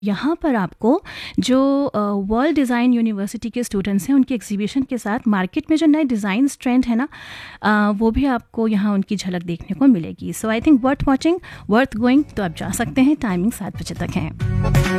यहाँ पर आपको जो वर्ल्ड डिज़ाइन यूनिवर्सिटी के स्टूडेंट्स हैं उनके एग्जीबिशन के साथ मार्केट में जो नए डिज़ाइन ट्रेंड है ना, वो भी आपको यहाँ उनकी झलक देखने को मिलेगी. सो I think worth watching, worth going. तो आप जा सकते हैं. टाइमिंग 7 बजे तक है.